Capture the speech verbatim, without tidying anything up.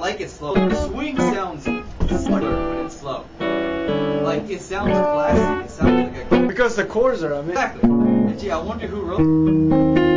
like it slow. The swing sounds smarter when it's slow. Like it sounds classy. It sounds like a because the chords are amazing. exactly. And gee, I wonder who wrote.